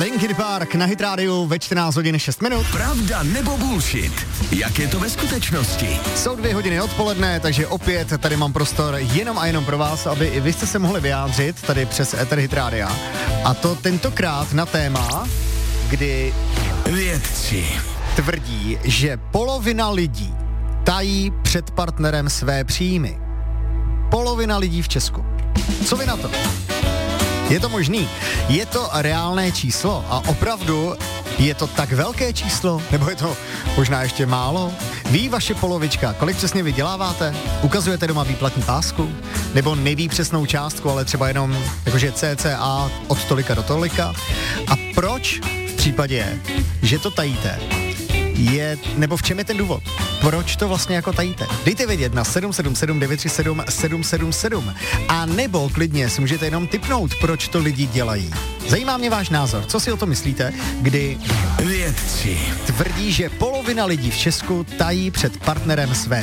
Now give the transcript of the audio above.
Linkin Park na Hit Radio ve 14 hodin 6 minut. Pravda nebo bullshit? Jak je to ve skutečnosti? Jsou 2 hodiny odpoledne, takže opět tady mám prostor jenom a jenom pro vás, aby i vy jste se mohli vyjádřit tady přes Ether Hit Radia. A to tentokrát na téma, kdy vědci tvrdí, že polovina lidí tají před partnerem své příjmy. Polovina lidí v Česku. Co vy na to? Je to možný? Je to reálné číslo? A opravdu je to tak velké číslo? Nebo je to možná ještě málo? Ví vaše polovička, kolik přesně vyděláváte? Ukazujete doma výplatní pásku? Nebo neví přesnou částku, ale třeba jenom jakože cca od tolika do tolika? A proč v případě, že to tajíte, nebo v čem je ten důvod? Proč to vlastně jako tajíte? Dejte vědět na 777 937 777 a nebo klidně si můžete jenom tipnout, proč to lidi dělají. Zajímá mě váš názor. Co si o to myslíte, kdy vědci tvrdí, že polovina lidí v Česku tají před partnerem své